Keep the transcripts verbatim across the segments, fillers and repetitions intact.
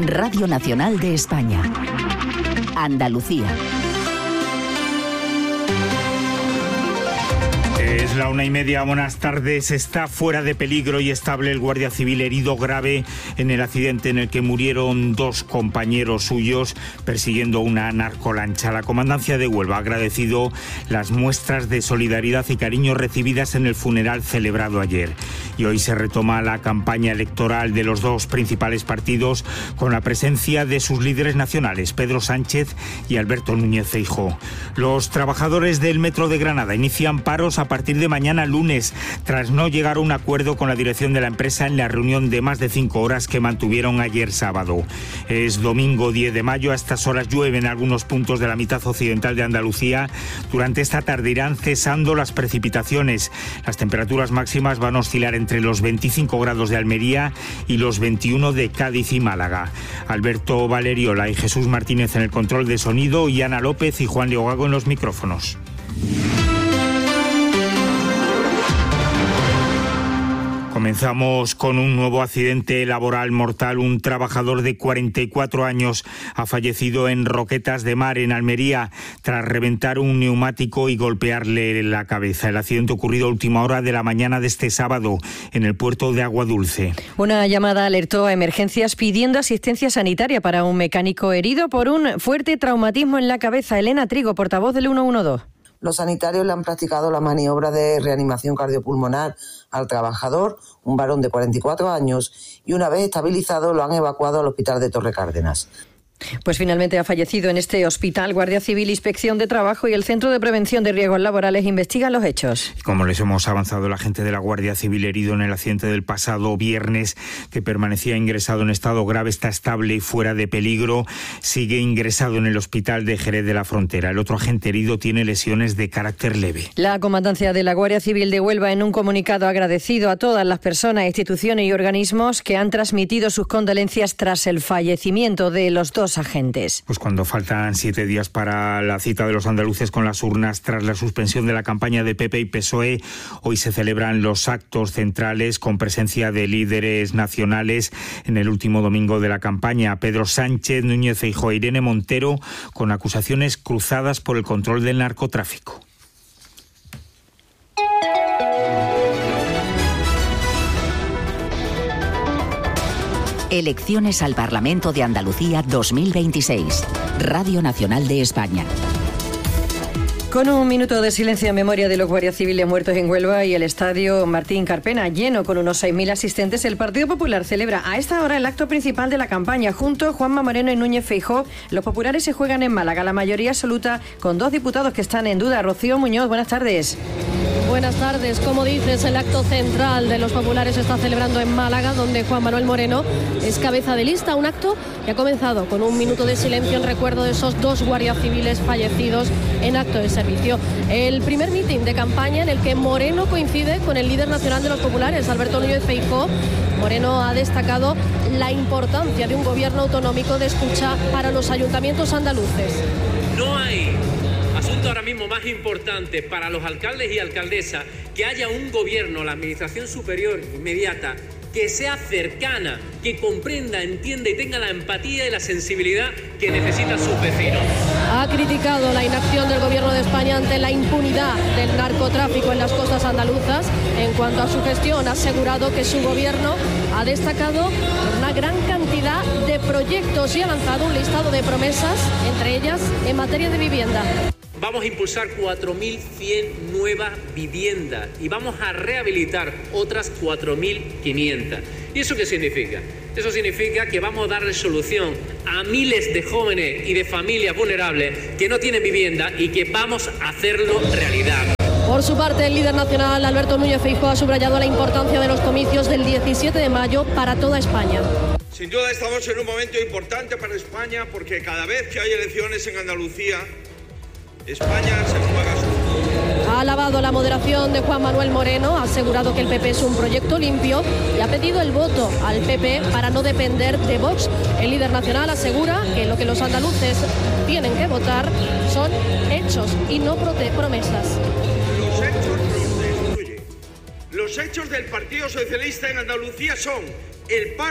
Radio Nacional de España. Andalucía. Es la una y media, buenas tardes. Está fuera de peligro y estable el guardia civil herido grave en el accidente en el que murieron dos compañeros suyos persiguiendo una narcolancha. La Comandancia de Huelva ha agradecido las muestras de solidaridad y cariño recibidas en el funeral celebrado ayer. Y hoy se retoma la campaña electoral de los dos principales partidos con la presencia de sus líderes nacionales, Pedro Sánchez y Alberto Núñez Feijóo. Los trabajadores del Metro de Granada inician paros a partir de mañana lunes, tras no llegar a un acuerdo con la dirección de la empresa en la reunión de más de cinco horas que mantuvieron ayer sábado. Es domingo diez de mayo, a estas horas llueve en algunos puntos de la mitad occidental de Andalucía. Durante esta tarde irán cesando las precipitaciones. Las temperaturas máximas van a oscilar entre los veinticinco grados de Almería y los veintiuno de Cádiz y Málaga. Alberto Valeriola y Jesús Martínez en el control de sonido y Ana López y Juan Leogago en los micrófonos. Comenzamos con un nuevo accidente laboral mortal. Un trabajador de cuarenta y cuatro años ha fallecido en Roquetas de Mar, en Almería, tras reventar un neumático y golpearle la cabeza. El accidente ocurrido a última hora de la mañana de este sábado en el puerto de Aguadulce. Una llamada alertó a emergencias pidiendo asistencia sanitaria para un mecánico herido por un fuerte traumatismo en la cabeza. Elena Trigo, portavoz del ciento doce. Los sanitarios le han practicado la maniobra de reanimación cardiopulmonar al trabajador, un varón de cuarenta y cuatro años, y una vez estabilizado lo han evacuado al hospital de Torre Cárdenas. Pues finalmente ha fallecido en este hospital. Guardia Civil, Inspección de Trabajo y el Centro de Prevención de Riesgos Laborales investigan los hechos. Como les hemos avanzado, el agente de la Guardia Civil herido en el accidente del pasado viernes, que permanecía ingresado en estado grave, está estable y fuera de peligro. Sigue ingresado en el hospital de Jerez de la Frontera. El otro agente herido tiene lesiones de carácter leve. La Comandancia de la Guardia Civil de Huelva, en un comunicado, ha agradecido a todas las personas, instituciones y organismos que han transmitido sus condolencias tras el fallecimiento de los dos agentes. Pues cuando faltan siete días para la cita de los andaluces con las urnas tras la suspensión de la campaña de P P y P S O E, hoy se celebran los actos centrales con presencia de líderes nacionales en el último domingo de la campaña. Pedro Sánchez, Núñez Feijóo e Irene Montero, con acusaciones cruzadas por el control del narcotráfico. Elecciones al Parlamento de Andalucía dos mil veintiséis. Radio Nacional de España. Con un minuto de silencio en memoria de los guardias civiles muertos en Huelva y el estadio Martín Carpena lleno con unos seis mil asistentes, el Partido Popular celebra a esta hora el acto principal de la campaña. Junto a Juanma Moreno y Núñez Feijóo, los populares se juegan en Málaga, la mayoría absoluta, con dos diputados que están en duda. Rocío Muñoz, buenas tardes. Buenas tardes. Como dices, el acto central de los populares se está celebrando en Málaga, donde Juan Manuel Moreno es cabeza de lista. Un acto que ha comenzado con un minuto de silencio en recuerdo de esos dos guardias civiles fallecidos en acto de servicio. El primer mitin de campaña en el que Moreno coincide con el líder nacional de los populares, Alberto Núñez Feijóo. Moreno ha destacado la importancia de un gobierno autonómico de escucha para los ayuntamientos andaluces. No hay asunto ahora mismo más importante para los alcaldes y alcaldesas que haya un gobierno, la administración superior inmediata, que sea cercana, que comprenda, entienda y tenga la empatía y la sensibilidad que necesitan sus vecinos. Ha criticado la inacción del Gobierno de España ante la impunidad del narcotráfico en las costas andaluzas. En cuanto a su gestión, ha asegurado que su gobierno ha destacado una gran cantidad de proyectos y ha lanzado un listado de promesas, entre ellas en materia de vivienda. Vamos a impulsar cuatro mil cien nuevas viviendas y vamos a rehabilitar otras cuatro mil quinientas. ¿Y eso qué significa? Eso significa que vamos a dar solución a miles de jóvenes y de familias vulnerables que no tienen vivienda y que vamos a hacerlo realidad. Por su parte, el líder nacional, Alberto Núñez Feijóo, ha subrayado la importancia de los comicios del diecisiete de mayo para toda España. Sin duda estamos en un momento importante para España porque cada vez que hay elecciones en Andalucía, España se juega su futuro. Ha alabado la moderación de Juan Manuel Moreno, ha asegurado que el P P es un proyecto limpio y ha pedido el voto al P P para no depender de Vox. El líder nacional asegura que lo que los andaluces tienen que votar son hechos y no promesas. Los hechos los destruyen. Los hechos del Partido Socialista en Andalucía son el paro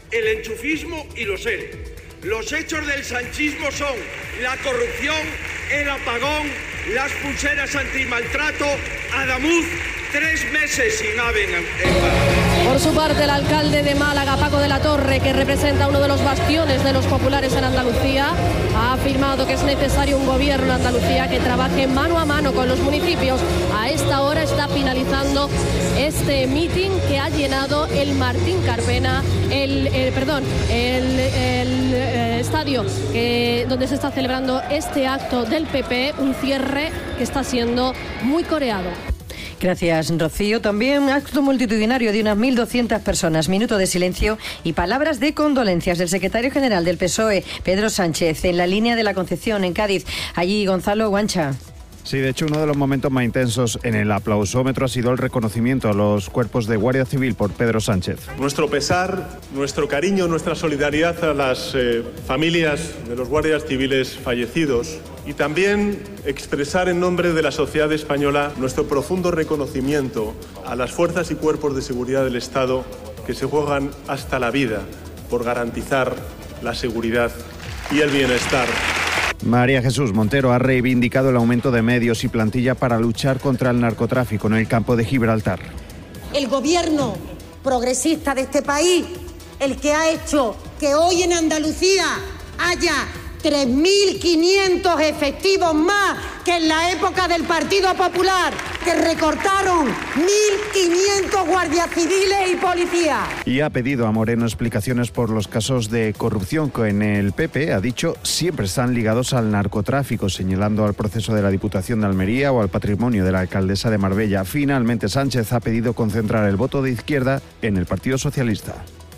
el enchufismo y los E R E. Los hechos del sanchismo son la corrupción, el apagón, las pulseras antimaltrato, Adamuz, tres meses sin AVE en, en Málaga. Por su parte, el alcalde de Málaga, Paco de la Torre, que representa uno de los bastiones de los populares en Andalucía, ha afirmado que es necesario un gobierno en Andalucía que trabaje mano a mano con los municipios. A esta hora está finalizando este mitin que ha llenado el Martín Carpena, el, el perdón, el, el, el estadio que, donde se está celebrando este acto del P P, un cierre que está siendo muy coreado. Gracias, Rocío. También acto multitudinario de unas mil doscientas personas, minuto de silencio y palabras de condolencias del secretario general del P S O E, Pedro Sánchez, en la línea de la Concepción, en Cádiz. Allí, Gonzalo Guancha. Sí, de hecho, uno de los momentos más intensos en el aplausómetro ha sido el reconocimiento a los cuerpos de Guardia Civil por Pedro Sánchez. Nuestro pesar, nuestro cariño, nuestra solidaridad a las eh, familias de los guardias civiles fallecidos y también expresar en nombre de la sociedad española nuestro profundo reconocimiento a las fuerzas y cuerpos de seguridad del Estado que se juegan hasta la vida por garantizar la seguridad y el bienestar. María Jesús Montero ha reivindicado el aumento de medios y plantilla para luchar contra el narcotráfico en el campo de Gibraltar. El gobierno progresista de este país, el que ha hecho que hoy en Andalucía haya tres mil quinientos efectivos más que en la época del Partido Popular, que recortaron mil quinientos guardias civiles y policías. Y ha pedido a Moreno explicaciones por los casos de corrupción que en el P P, ha dicho, siempre están ligados al narcotráfico, señalando al proceso de la Diputación de Almería o al patrimonio de la alcaldesa de Marbella. Finalmente, Sánchez ha pedido concentrar el voto de izquierda en el Partido Socialista.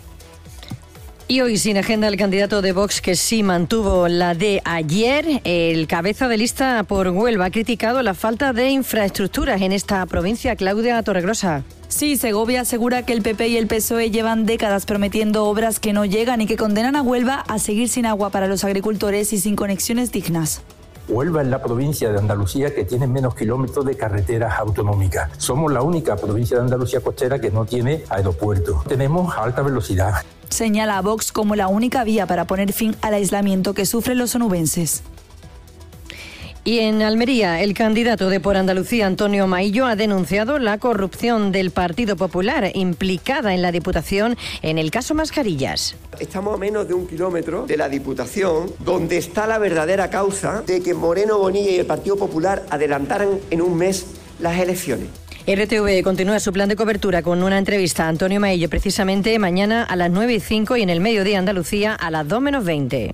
Y hoy sin agenda el candidato de Vox, que sí mantuvo la de ayer. El cabeza de lista por Huelva ha criticado la falta de infraestructuras en esta provincia. Claudia Torregrosa. Sí, Segovia asegura que el P P y el P S O E llevan décadas prometiendo obras que no llegan y que condenan a Huelva a seguir sin agua para los agricultores y sin conexiones dignas. Huelva es la provincia de Andalucía que tiene menos kilómetros de carreteras autonómicas. Somos la única provincia de Andalucía costera que no tiene aeropuerto. Tenemos alta velocidad. Señala a Vox como la única vía para poner fin al aislamiento que sufren los onubenses. Y en Almería, el candidato de Por Andalucía, Antonio Maillo, ha denunciado la corrupción del Partido Popular implicada en la Diputación en el caso Mascarillas. Estamos a menos de un kilómetro de la Diputación, donde está la verdadera causa de que Moreno Bonilla y el Partido Popular adelantaran en un mes las elecciones. R T V continúa su plan de cobertura con una entrevista a Antonio Maillo precisamente mañana a las nueve y cinco y en el Mediodía Andalucía a las dos menos veinte.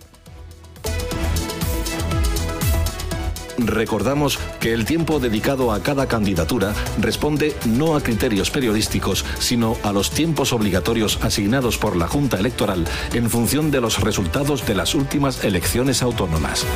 Recordamos que el tiempo dedicado a cada candidatura responde no a criterios periodísticos, sino a los tiempos obligatorios asignados por la Junta Electoral en función de los resultados de las últimas elecciones autónomas.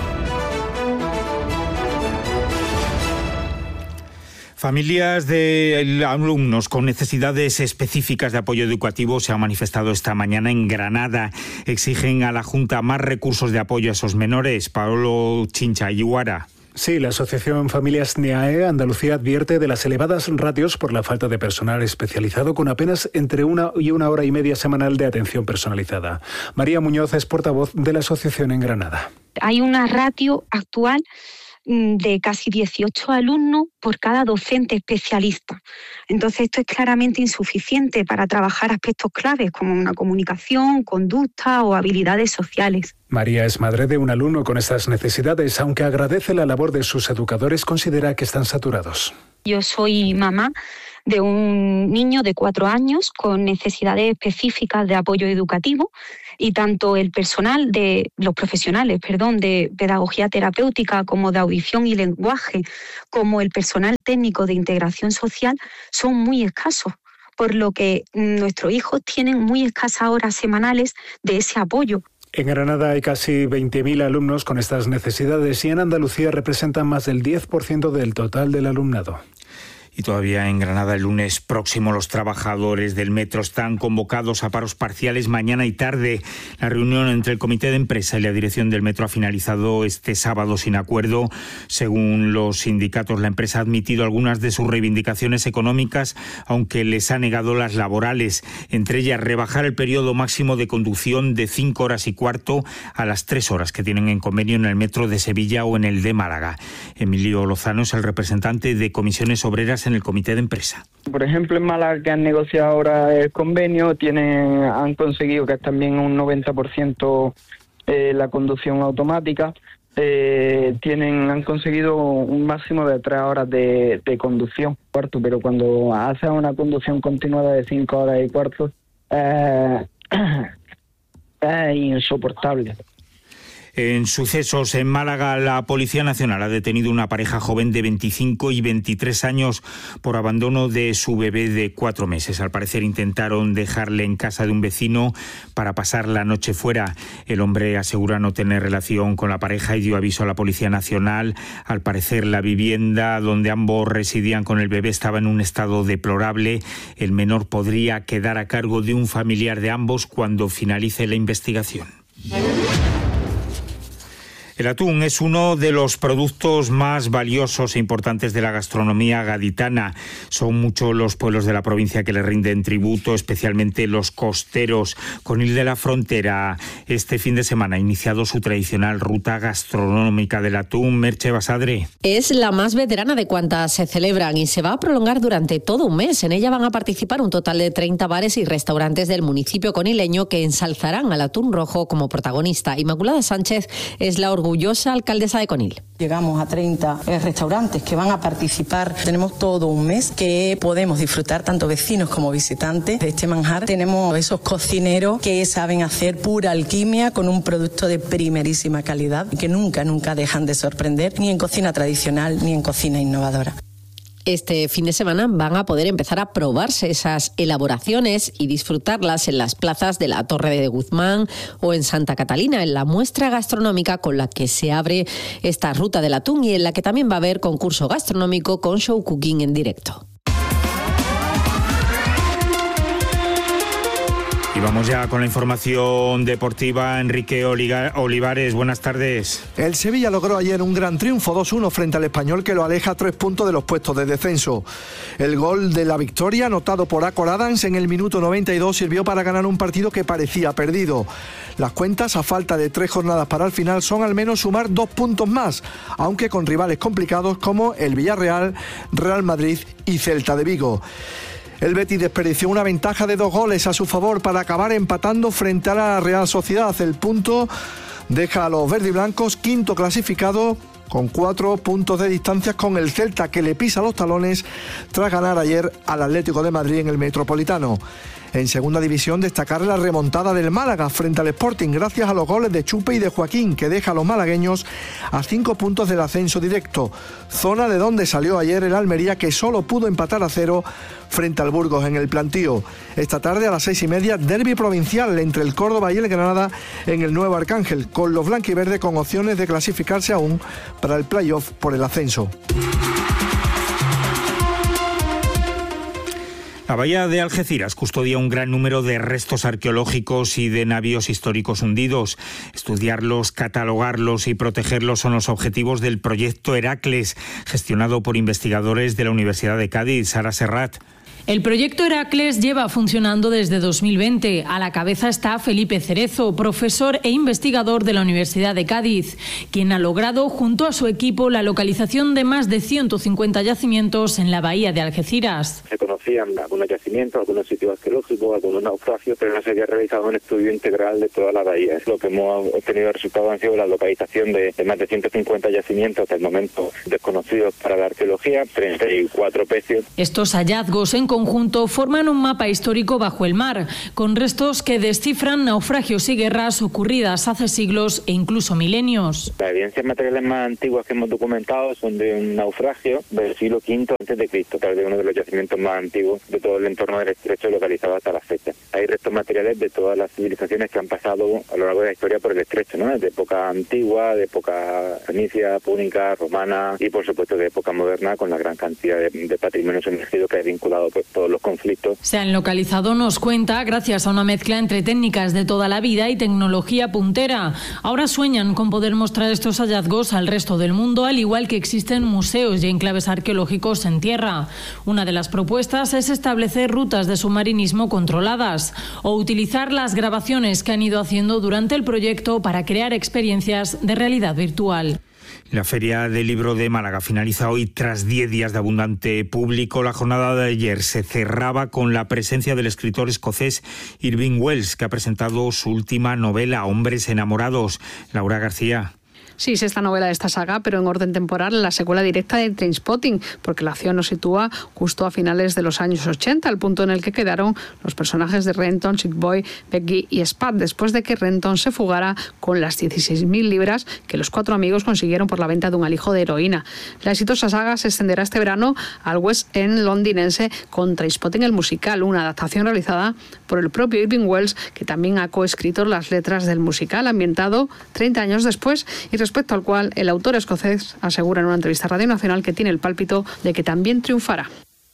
Familias de alumnos con necesidades específicas de apoyo educativo se han manifestado esta mañana en Granada. Exigen a la Junta más recursos de apoyo a esos menores. Paolo Chincha Iguara. Sí, la asociación Familias N E A E Andalucía advierte de las elevadas ratios por la falta de personal especializado con apenas entre una y una hora y media semanal de atención personalizada. María Muñoz es portavoz de la asociación en Granada. Hay una ratio actual de casi dieciocho alumnos por cada docente especialista. Entonces esto es claramente insuficiente para trabajar aspectos claves como una comunicación, conducta o habilidades sociales. María es madre de un alumno con estas necesidades, aunque agradece la labor de sus educadores, considera que están saturados. Yo soy mamá de un niño de cuatro años con necesidades específicas de apoyo educativo y tanto el personal de los profesionales, perdón, de pedagogía terapéutica como de audición y lenguaje, como el personal técnico de integración social son muy escasos, por lo que nuestros hijos tienen muy escasas horas semanales de ese apoyo. En Granada hay casi veinte mil alumnos con estas necesidades y en Andalucía representan más del diez por ciento del total del alumnado. Y todavía en Granada, el lunes próximo, los trabajadores del metro están convocados a paros parciales mañana y tarde. La reunión entre el comité de empresa y la dirección del metro ha finalizado este sábado sin acuerdo. Según los sindicatos, la empresa ha admitido algunas de sus reivindicaciones económicas, aunque les ha negado las laborales, entre ellas rebajar el periodo máximo de conducción de cinco horas y cuarto a las tres horas que tienen en convenio en el metro de Sevilla o en el de Málaga. Emilio Lozano es el representante de Comisiones Obreras en el comité de empresa. Por ejemplo, en Málaga, que han negociado ahora el convenio, tienen, han conseguido que es también un noventa por ciento eh, la conducción automática. Eh, tienen han conseguido un máximo de tres horas de, de conducción, cuarto, pero cuando haces una conducción continuada de cinco horas y cuarto, eh, es insoportable. En sucesos en Málaga, la Policía Nacional ha detenido una pareja joven de veinticinco y veintitrés años por abandono de su bebé de cuatro meses. Al parecer intentaron dejarle en casa de un vecino para pasar la noche fuera. El hombre asegura no tener relación con la pareja y dio aviso a la Policía Nacional. Al parecer, la vivienda donde ambos residían con el bebé estaba en un estado deplorable. El menor podría quedar a cargo de un familiar de ambos cuando finalice la investigación. El atún es uno de los productos más valiosos e importantes de la gastronomía gaditana. Son muchos los pueblos de la provincia que le rinden tributo, especialmente los costeros. Conil de la Frontera, este fin de semana ha iniciado su tradicional ruta gastronómica del atún. Merche Basadre. Es la más veterana de cuantas se celebran y se va a prolongar durante todo un mes. En ella van a participar un total de treinta bares y restaurantes del municipio conileño que ensalzarán al atún rojo como protagonista. Inmaculada Sánchez es la orgullosa alcaldesa de Conil. Llegamos a treinta restaurantes que van a participar. Tenemos todo un mes que podemos disfrutar, tanto vecinos como visitantes, de este manjar. Tenemos esos cocineros que saben hacer pura alquimia con un producto de primerísima calidad y que nunca, nunca dejan de sorprender, ni en cocina tradicional ni en cocina innovadora. Este fin de semana van a poder empezar a probarse esas elaboraciones y disfrutarlas en las plazas de la Torre de Guzmán o en Santa Catalina, en la muestra gastronómica con la que se abre esta ruta del atún y en la que también va a haber concurso gastronómico con show cooking en directo. Y vamos ya con la información deportiva. Enrique Olivares, buenas tardes. El Sevilla logró ayer un gran triunfo dos uno frente al Español, que lo aleja a tres puntos de los puestos de descenso. El gol de la victoria, anotado por Acor Adams en el minuto noventa y dos, sirvió para ganar un partido que parecía perdido. Las cuentas, a falta de tres jornadas para el final, son al menos sumar dos puntos más, aunque con rivales complicados como el Villarreal, Real Madrid y Celta de Vigo. El Betis desperdició una ventaja de dos goles a su favor para acabar empatando frente a la Real Sociedad. El punto deja a los verdiblancos quinto clasificado con cuatro puntos de distancia con el Celta, que le pisa los talones tras ganar ayer al Atlético de Madrid en el Metropolitano. En segunda división, destacar la remontada del Málaga frente al Sporting gracias a los goles de Chupe y de Joaquín, que deja a los malagueños a cinco puntos del ascenso directo, zona de donde salió ayer el Almería, que solo pudo empatar a cero frente al Burgos en el Plantío. Esta tarde a las seis y media, derbi provincial entre el Córdoba y el Granada en el Nuevo Arcángel, con los blanquiverdes con opciones de clasificarse aún para el playoff por el ascenso. La bahía de Algeciras custodia un gran número de restos arqueológicos y de navíos históricos hundidos. Estudiarlos, catalogarlos y protegerlos son los objetivos del proyecto Heracles, gestionado por investigadores de la Universidad de Cádiz. Sara Serrat. El proyecto Heracles lleva funcionando desde dos mil veinte. A la cabeza está Felipe Cerezo, profesor e investigador de la Universidad de Cádiz, quien ha logrado, junto a su equipo, la localización de más de ciento cincuenta yacimientos en la bahía de Algeciras. Se conocían algunos yacimientos, algunos sitios arqueológicos, algunos naufragios, pero no se había realizado un estudio integral de toda la bahía. Lo que hemos obtenido de resultados han sido la localización de, de más de ciento cincuenta yacimientos, hasta el momento desconocidos para la arqueología, treinta y cuatro pecios. Estos hallazgos en conjunto forman un mapa histórico bajo el mar, con restos que descifran naufragios y guerras ocurridas hace siglos e incluso milenios. Las evidencias materiales más antiguas que hemos documentado son de un naufragio del siglo quinto antes de Cristo, tal vez uno de los yacimientos más antiguos de todo el entorno del estrecho localizado hasta la fecha. Hay restos materiales de todas las civilizaciones que han pasado a lo largo de la historia por el estrecho, ¿no? De época antigua, de época fenicia, púnica, romana y por supuesto de época moderna, con la gran cantidad de, de patrimonio sumergido que ha vinculado pues, todos los conflictos. Se han localizado, nos cuenta, gracias a una mezcla entre técnicas de toda la vida y tecnología puntera. Ahora sueñan con poder mostrar estos hallazgos al resto del mundo, al igual que existen museos y enclaves arqueológicos en tierra. Una de las propuestas es establecer rutas de submarinismo controladas o utilizar las grabaciones que han ido haciendo durante el proyecto para crear experiencias de realidad virtual. La Feria del Libro de Málaga finaliza hoy tras diez días de abundante público. La jornada de ayer se cerraba con la presencia del escritor escocés Irving Welsh, que ha presentado su última novela, Hombres enamorados. Laura García. Sí, es esta novela de esta saga, pero en orden temporal, la secuela directa de Trainspotting, porque la acción nos sitúa justo a finales de los años ochenta, al punto en el que quedaron los personajes de Renton, Chick Boy, Becky y Spud, después de que Renton se fugara con las dieciséis mil libras que los cuatro amigos consiguieron por la venta de un alijo de heroína. La exitosa saga se extenderá este verano al West End londinense con Trainspotting el musical, una adaptación realizada por el propio Irving Welsh, que también ha coescrito las letras del musical, ambientado treinta años después, y respecto al cual el autor escocés asegura en una entrevista a Radio Nacional que tiene el pálpito de que también triunfará.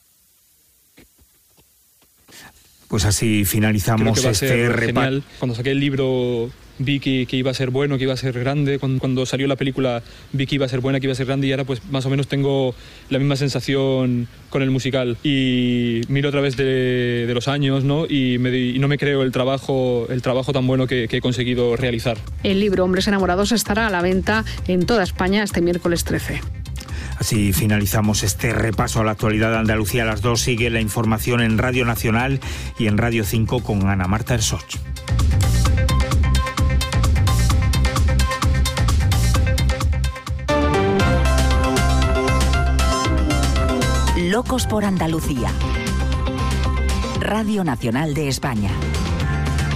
Pues así finalizamos este repaso. Cuando saqué el libro vi que, que iba a ser bueno, que iba a ser grande. Cuando, cuando salió la película vi que iba a ser buena, que iba a ser grande, y ahora pues más o menos tengo la misma sensación con el musical. Y miro a través de, de los años, ¿no? Y, me, y no me creo el trabajo, el trabajo tan bueno que, que he conseguido realizar. El libro Hombres enamorados estará a la venta en toda España este miércoles trece. Así finalizamos este repaso a la actualidad de Andalucía. A las dos sigue la información en Radio Nacional y en Radio cinco con Ana Marta Ersoch. Locos por Andalucía. Radio Nacional de España.